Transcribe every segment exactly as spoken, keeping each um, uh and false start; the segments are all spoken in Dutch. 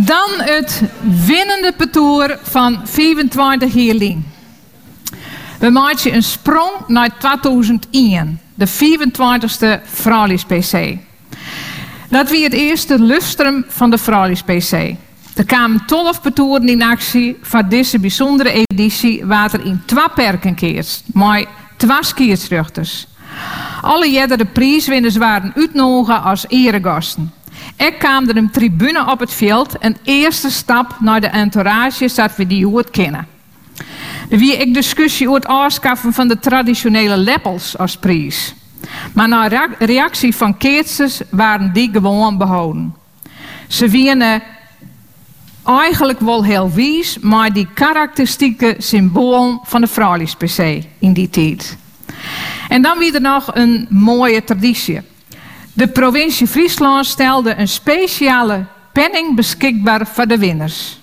Dan het winnende parcours van vierentwintig jaar lang. We maken een sprong naar tweeduizend één, de vierentwintigste Fralies P C. Dat was het eerste lustrum van de Fralies P C. Er kwamen twaalf parcours in actie voor deze bijzondere editie, waar er in twee perken keert, maar twee skiersruchters. Alle jaren prijswinners waren uitgenodigd als eregasten. Ik kwam er een tribune op het veld, een eerste stap naar de entourage dat we die goed kennen. Er was ook discussie over het afschaffen van de traditionele leppels als prijs. Maar na reactie van keersters waren die gewoon behouden. Ze waren eigenlijk wel heel wies, maar die karakteristieke symbolen van de Fralies P C in die tijd. En dan weer er nog een mooie traditie. De provincie Friesland stelde een speciale penning beschikbaar voor de winnaars.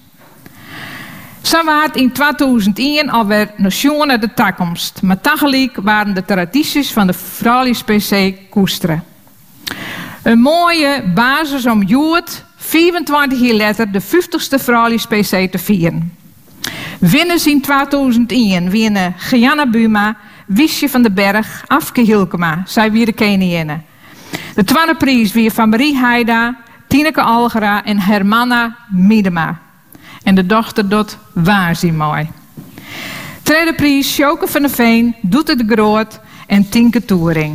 Zo werd in tweeduizend één alweer naar de toekomst, maar tegelijk waren de tradities van de Fralies P C koesteren. Een mooie basis om Jood vierentwintig jaar later de vijftigste Fralies P C te vieren. Winners in tweeduizend één winnen Gianna Buma, Wiesje van den Berg, Afke Hilkema, zij weer de Kenienne. De tweede prijs weer van Marie Heida, Tineke Algera en Hermanna Miedema. En de dochter doet Waarzy mooi. Tweede prijs Sjoke van der Veen, Doete de Groot en Tinke Toering.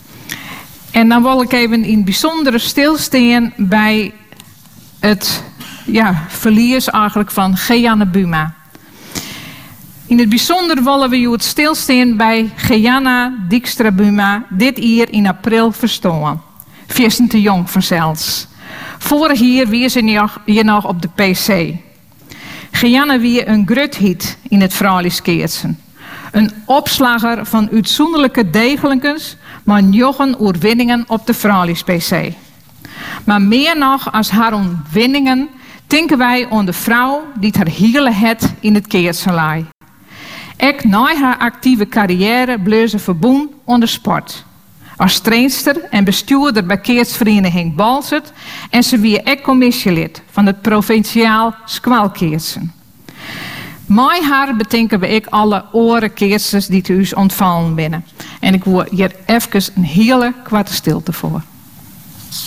En dan wil ik even in het bijzondere stilstaan bij het ja, verlies eigenlijk van Gianna Buma. In het bijzonder willen we het stilstaan bij Gianna Dijkstra Buma dit jaar in april verstaan. Viersen te jong vanzelfs. Vorig jaar weer ze hier nog op de P C. Gianna weer een gruthit in het Fralies keertsen. Een opslagger van uitzonderlijke degelijkens, maar njochen oorwinningen op de Fralies P C. Maar meer nog als haar ontwinningen denken wij aan de vrouw die haar hele het in het keertsen laai. Ook na haar actieve carrière bleef ze verbonden aan de sport. Als trainster en bestuurder bij keertsvereniging Balzert en ze wie ook commissielid van het provinciaal squalkeertsen. Met haar bedenken we ook alle orenkeertsers die te u ontvallen binnen. En ik wil hier even een hele kwarte stilte voor.